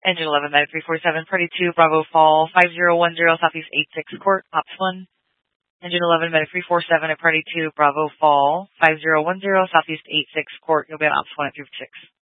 Engine 11, Medic 347, Party 2, Bravo Fall, 5010, Southeast 86 Court, Ops 1. Engine 11, Medic 347 at Party 2, Bravo Fall, 5010, Southeast 86 Court. You'll be on Ops 1 at 356.